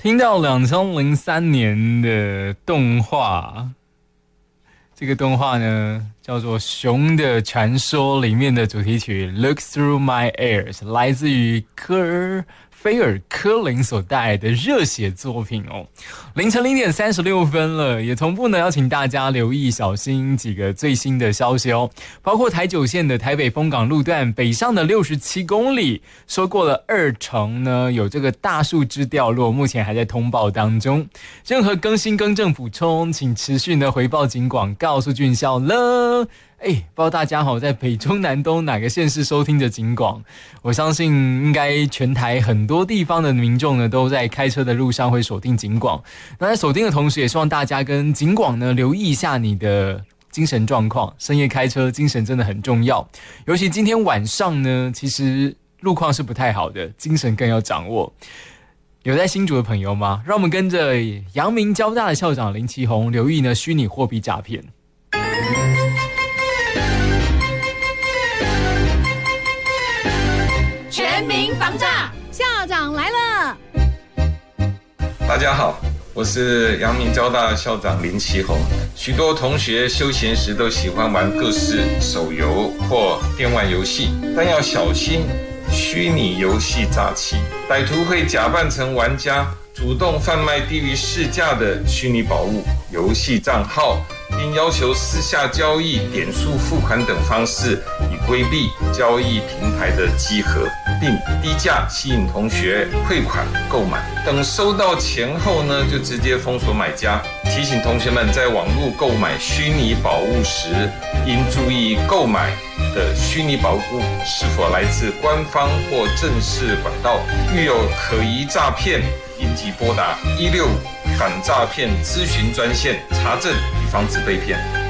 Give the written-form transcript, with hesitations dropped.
听到2003年的动画，这个动画呢叫做《熊的传说》里面的主题曲《Look Through My Eyes》，来自于菲尔科林所带来的热血作品哦。凌晨0:36了，也同步呢邀请大家留意小心几个最新的消息哦，包括台9线的台北丰港路段北上的67公里，说过了2成呢有这个大树枝掉落，目前还在通报当中。任何更新更正补充，请持续呢回报警广告诉俊孝了。不知道大家在北中南东哪个县市收听着警广，我相信应该全台很多地方的民众呢都在开车的路上会锁定警广。那在锁定的同时，也希望大家跟警广呢留意一下你的精神状况，深夜开车精神真的很重要，尤其今天晚上呢，其实路况是不太好的，精神更要掌握。有在新竹的朋友吗？让我们跟着阳明交大的校长林奇宏留意呢虚拟货币诈骗。 全民防诈，校长来了！ 大家好，我是阳明交大校长林奇宏。许多同学休闲时都喜欢玩各式手游或电玩游戏，但要小心虚拟游戏诈欺。歹徒会假扮成玩家，主动贩卖低于市价的虚拟宝物、游戏账号，并要求私下交易、点数付款等方式，以规避交易平台的稽核，并低价吸引同学汇款购买。等收到钱后呢，就直接封锁买家。提醒同学们在网络购买虚拟宝物时，应注意购买的虚拟宝物是否来自官方或正式管道。遇有可疑诈骗，应即拨打165反诈骗咨询专线查证，以防止被骗。